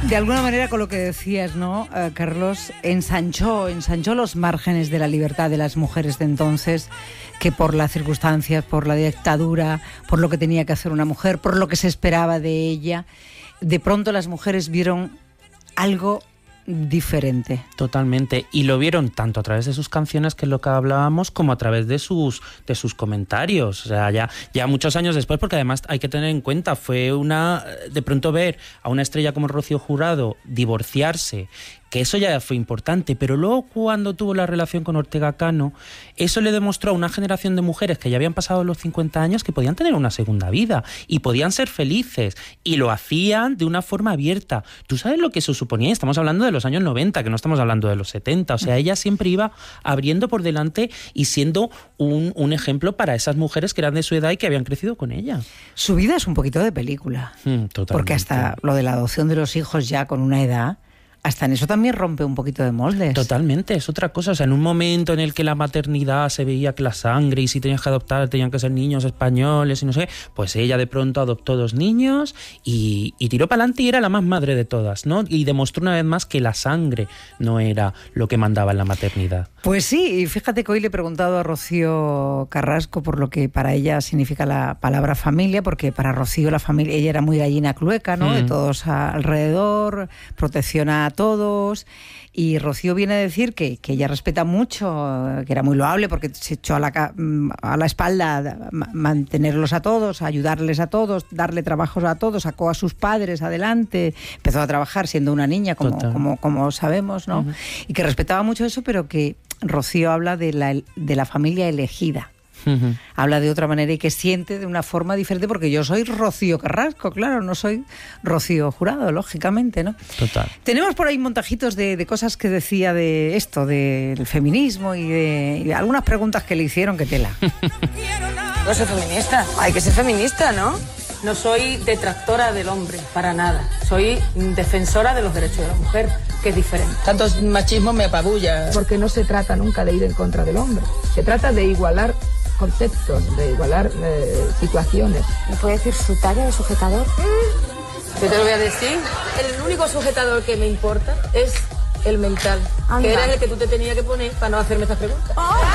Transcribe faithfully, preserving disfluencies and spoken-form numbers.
De alguna manera, con lo que decías, ¿no, eh, Carlos? Ensanchó, ensanchó los márgenes de la libertad de las mujeres de entonces, que por las circunstancias, por la dictadura, por lo que tenía que hacer una mujer, por lo que se esperaba de ella, de pronto las mujeres vieron algo diferente. Totalmente, y lo vieron tanto a través de sus canciones, que es lo que hablábamos, como a través de sus de sus comentarios. O sea, ya, ya muchos años después, porque además hay que tener en cuenta, fue una de pronto ver a una estrella como Rocío Jurado divorciarse, que eso ya fue importante, pero luego cuando tuvo la relación con Ortega Cano, eso le demostró a una generación de mujeres que ya habían pasado los cincuenta años que podían tener una segunda vida y podían ser felices, y lo hacían de una forma abierta. ¿Tú sabes lo que eso suponía? Estamos hablando de los años noventa, que no estamos hablando de los setenta. O sea, ella siempre iba abriendo por delante y siendo un, un ejemplo para esas mujeres que eran de su edad y que habían crecido con ella. Su vida es un poquito de película. Mm, totalmente. Porque hasta lo de la adopción de los hijos ya con una edad, hasta en eso también rompe un poquito de moldes. Totalmente, es otra cosa. O sea, en un momento en el que la maternidad se veía que la sangre, y si tenías que adoptar tenían que ser niños españoles y no sé qué, pues ella de pronto adoptó dos niños y, y tiró para adelante, y era la más madre de todas, ¿no? Y demostró una vez más que la sangre no era lo que mandaba en la maternidad. Pues sí, y fíjate que hoy le he preguntado a Rocío Carrasco por lo que para ella significa la palabra familia, porque para Rocío la familia, ella era muy gallina clueca, ¿no? Mm. De todos alrededor, protección a todos, y Rocío viene a decir que, que ella respeta mucho, que era muy loable porque se echó a la, a la espalda mantenerlos a todos, ayudarles a todos, darle trabajos a todos, sacó a sus padres adelante, empezó a trabajar siendo una niña, como, como, como sabemos, ¿no? Uh-huh. Y que respetaba mucho eso, pero que Rocío habla de la, de la familia elegida. Uh-huh. Habla de otra manera y que siente de una forma diferente, porque yo soy Rocío Carrasco, claro, no soy Rocío Jurado, lógicamente, ¿no? Total. Tenemos por ahí montajitos de, de cosas que decía de esto, del feminismo y de, y de algunas preguntas que le hicieron, que tela. No soy feminista, hay que ser feminista, ¿no? No soy detractora del hombre, para nada. Soy defensora de los derechos de la mujer, que es diferente. Tanto machismo me apabulla. Porque no se trata nunca de ir en contra del hombre. Se trata de igualar conceptos, de igualar eh, situaciones. ¿Me puede decir su talla de sujetador? Yo te lo voy a decir. El único sujetador que me importa es el mental. Anda. Que era el que tú te tenías que poner para no hacerme estas preguntas. ¡Oh!